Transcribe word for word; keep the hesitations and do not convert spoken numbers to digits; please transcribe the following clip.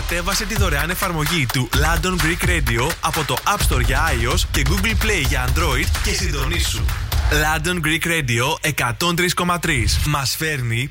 Κατέβασε τη δωρεάν εφαρμογή του London Greek Radio από το App Store για iOS και Google Play για Android και συντονίσου. London Greek Radio εκατόν τρία κόμμα τρία μας φέρνει